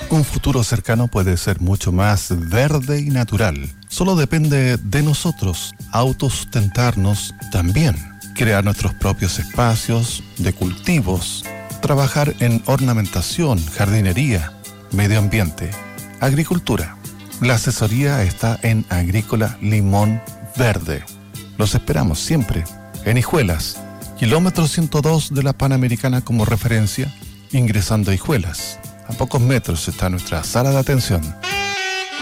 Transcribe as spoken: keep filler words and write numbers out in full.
Un futuro cercano puede ser mucho más verde y natural. Solo depende de nosotros autosustentarnos también, crear nuestros propios espacios de cultivos, trabajar en ornamentación, jardinería, medio ambiente, agricultura. La asesoría está en Agrícola Limón Verde. Los esperamos siempre en Hijuelas, kilómetro ciento dos de la Panamericana como referencia, ingresando a Hijuelas. A pocos metros está nuestra sala de atención.